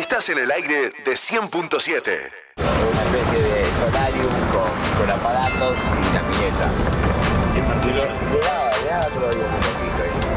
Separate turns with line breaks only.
Estás en el aire de 100.7.
Una especie de solarium con aparatos y la pileta.
En Barcelona.
Llegaba todo bien.